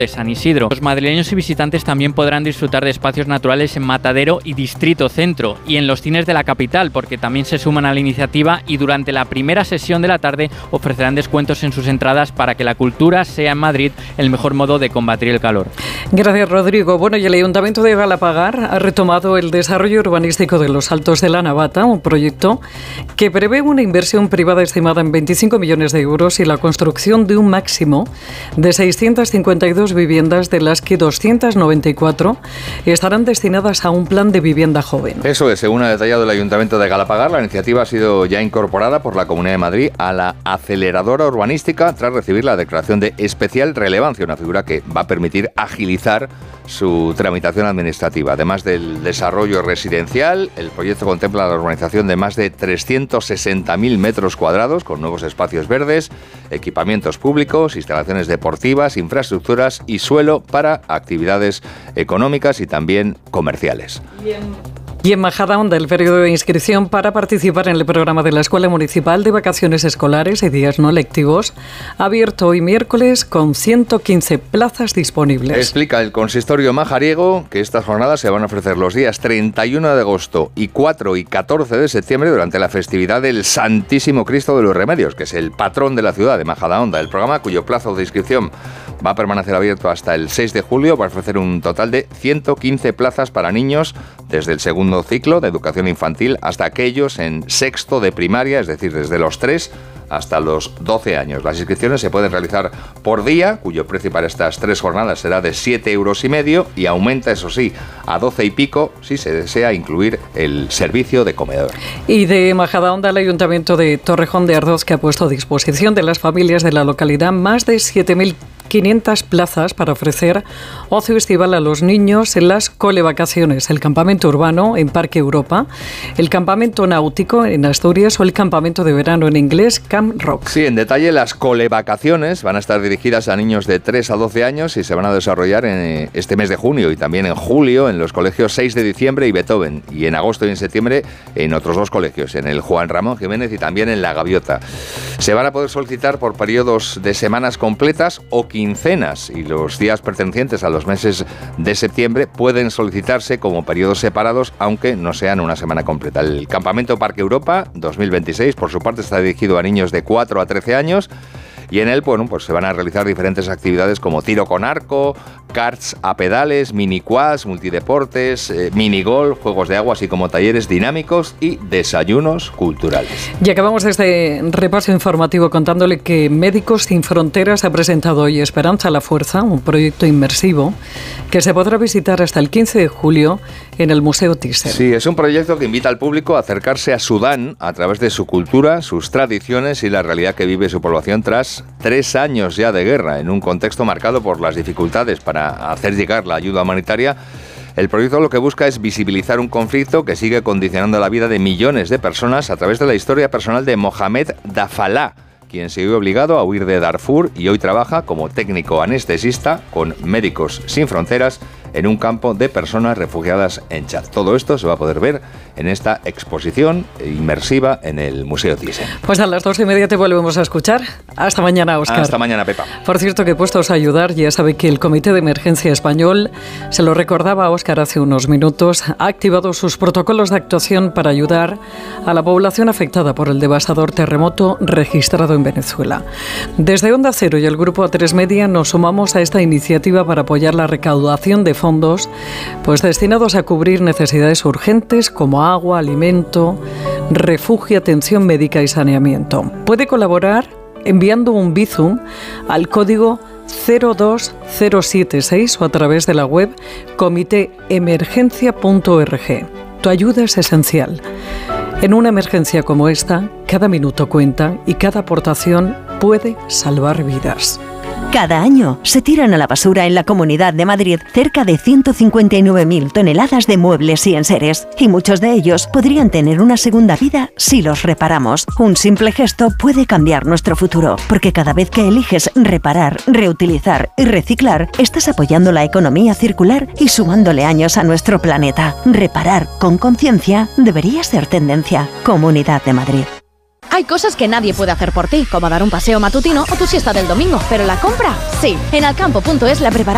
de San Isidro. Los madrileños y visitantes también podrán disfrutar de espacios naturales en Matadero y Distrito Centro y en los cines de la capital, porque también se suman a la iniciativa y durante la primera sesión de la tarde ofrecerán descuentos en sus entradas para que la cultura sea en Madrid el mejor modo de combatir el calor. Gracias, Rodrigo. Bueno, y el Ayuntamiento de Galapagar ha retomado el desarrollo urbanístico de los Altos de la Navata, un proyecto que prevé una inversión privada estimada en 25 millones de euros y la construcción de un máximo de 652 viviendas, de las que 294 estarán destinadas a un plan de vivienda joven. Eso es, según ha detallado el Ayuntamiento de Galapagar, la iniciativa ha sido ya incorporada por la Comunidad de Madrid a la aceleradora urbanística tras recibir la declaración de especial relevancia, una figura que va a permitir agilizar su tramitación administrativa. Además del desarrollo residencial, el proyecto contempla la urbanización de más de 360.000 metros cuadrados con nuevos espacios verdes, equipamientos públicos, instalaciones deportivas, infraestructuras y suelo para actividades económicas y también comerciales. Y en Majadahonda, el periodo de inscripción para participar en el programa de la Escuela Municipal de Vacaciones Escolares y Días No Lectivos ha abierto hoy miércoles con 115 plazas disponibles. Explica el consistorio majariego que estas jornadas se van a ofrecer los días 31 de agosto y 4 y 14 de septiembre durante la festividad del Santísimo Cristo de los Remedios, que es el patrón de la ciudad de Majadahonda. El programa, cuyo plazo de inscripción va a permanecer abierto hasta el 6 de julio, va a ofrecer un total de 115 plazas para niños desde el segundo ciclo de educación infantil hasta aquellos en sexto de primaria, es decir, desde los 3 hasta los 12 años. Las inscripciones se pueden realizar por día, cuyo precio para estas 3 jornadas será de 7,5 euros y aumenta, eso sí, a 12 y pico si se desea incluir el servicio de comedor. Y de Majadahonda, el Ayuntamiento de Torrejón de Ardoz, que ha puesto a disposición de las familias de la localidad más de 7.500 plazas para ofrecer ocio estival a los niños en las colevacaciones, el campamento urbano en Parque Europa, el campamento náutico en Asturias o el campamento de verano en inglés Camp Rock. Sí, en detalle, las colevacaciones van a estar dirigidas a niños de 3 a 12 años y se van a desarrollar en este mes de junio y también en julio en los colegios 6 de diciembre y Beethoven, y en agosto y en septiembre en otros 2 colegios, en el Juan Ramón Jiménez y también en La Gaviota. Se van a poder solicitar por periodos de semanas completas o quincenas, y los días pertenecientes a los meses de septiembre pueden solicitarse como periodos separados, aunque no sean una semana completa. El Campamento Parque Europa 2026, por su parte, está dirigido a niños de 4 a 13 años y en él, bueno, pues se van a realizar diferentes actividades como tiro con arco, karts a pedales, mini quads, multideportes, minigolf, juegos de agua, así como talleres dinámicos y desayunos culturales. Y acabamos este repaso informativo contándole que Médicos Sin Fronteras ha presentado hoy Esperanza a la Fuerza, un proyecto inmersivo que se podrá visitar hasta el 15 de julio en el Museo Thyssen. Sí, es un proyecto que invita al público a acercarse a Sudán a través de su cultura, sus tradiciones y la realidad que vive su población tras 3 años ya de guerra, en un contexto marcado por las dificultades para hacer llegar la ayuda humanitaria. El proyecto lo que busca es visibilizar un conflicto que sigue condicionando la vida de millones de personas a través de la historia personal de Mohamed Dafalá, quien se vio obligado a huir de Darfur y hoy trabaja como técnico anestesista con Médicos Sin Fronteras en un campo de personas refugiadas en Chad. Todo esto se va a poder ver en esta exposición inmersiva en el Museo Thyssen. Pues a las 2:30 te volvemos a escuchar. Hasta mañana, Óscar. Hasta mañana, Pepa. Por cierto, que puestos a ayudar, ya sabe que el Comité de Emergencia Español, se lo recordaba a Óscar hace unos minutos, ha activado sus protocolos de actuación para ayudar a la población afectada por el devastador terremoto registrado en Venezuela. Desde Onda Cero y el Grupo A3 Media nos sumamos a esta iniciativa para apoyar la recaudación de fondos pues destinados a cubrir necesidades urgentes como agua, alimento, refugio, atención médica y saneamiento. Puede colaborar enviando un Bizum al código 02076 o a través de la web comiteemergencia.org. Tu ayuda es esencial. En una emergencia como esta, cada minuto cuenta y cada aportación puede salvar vidas. Cada año se tiran a la basura en la Comunidad de Madrid cerca de 159.000 toneladas de muebles y enseres, y muchos de ellos podrían tener una segunda vida si los reparamos. Un simple gesto puede cambiar nuestro futuro, porque cada vez que eliges reparar, reutilizar y reciclar, estás apoyando la economía circular y sumándole años a nuestro planeta. Reparar con conciencia debería ser tendencia. Comunidad de Madrid. Hay cosas que nadie puede hacer por ti, como dar un paseo matutino o tu siesta del domingo, pero la compra, sí. En Alcampo.es la preparamos